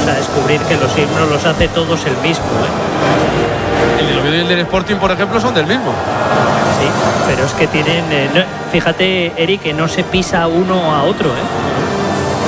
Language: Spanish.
a descubrir que los himnos los hace todos el mismo, ¿eh? El del Oviedo y el del Sporting, por ejemplo, son del mismo. Sí, pero es que tienen... fíjate, Eric, que no se pisa uno a otro, ¿eh?